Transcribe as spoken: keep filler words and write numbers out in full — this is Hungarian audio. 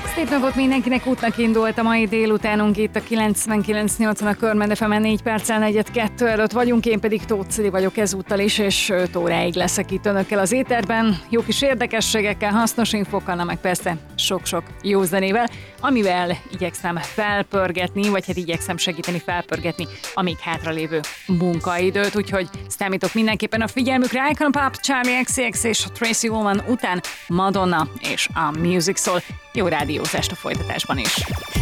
Szép napot mindenkinek, útnak indult a mai délutánunk itt a kilencvenkilenc nyolcvan a Körmend ef emen, négy perccel negyed kettő előtt vagyunk, én pedig Tóth Cili vagyok ezúttal is, és öt óráig leszek itt önökkel az éterben, jó kis érdekességekkel, hasznos infókkal, na meg persze sok-sok jó zenével, amivel igyekszem felpörgetni, vagy hát igyekszem segíteni felpörgetni a még hátralévő munkaidőt, úgyhogy számítok mindenképpen a figyelmükre. Icon Pop, Charlie iksz iksz és Tracy Ullman után Madonna és a Musiq Soul. Jó rádiózást a folytatásban is!